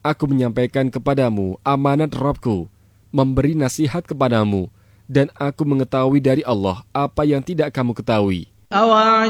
aku menyampaikan kepadamu amanat Rabbku, memberi nasihat kepadamu, dan aku mengetahui dari Allah apa yang tidak kamu ketahui.